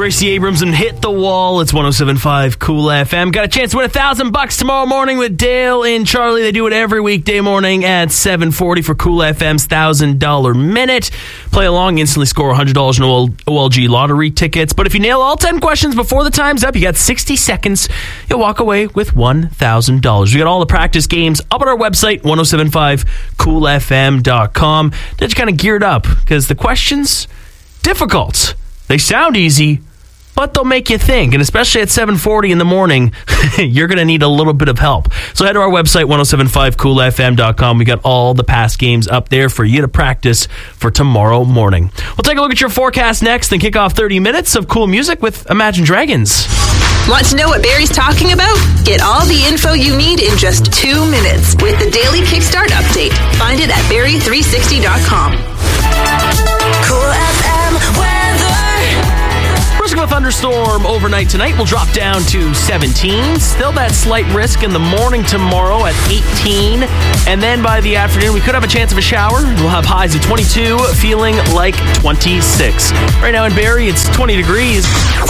Gracie Abrams and Hit the Wall. It's 107.5 Cool FM. Got a chance to win $1,000 tomorrow morning with Dale and Charlie. They do it every weekday morning at 7:40 for Cool FM's $1,000 minute. Play along, instantly score $100 in OLG lottery tickets. But if you nail all 10 questions before the time's up, you got 60 seconds. You'll walk away with $1,000. We got all the practice games up at our website, 1075coolfm.com. That's kind of geared up because the questions, difficult. They sound easy, but they'll make you think. And especially at 7:40 in the morning, you're going to need a little bit of help. So head to our website, 1075coolfm.com. We got all the past games up there for you to practice for tomorrow morning. We'll take a look at your forecast next and kick off 30 minutes of cool music with Imagine Dragons. Want to know what Barry's talking about? Get all the info you need in just 2 minutes with the Daily Kickstart Update. Find it at Barry360.com. Cool FM weather. Risk of a thunderstorm overnight tonight will drop down to 17. Still that slight risk in the morning tomorrow at 18. And then by the afternoon, we could have a chance of a shower. We'll have highs of 22, feeling like 26. Right now in Barrie, it's 20 degrees.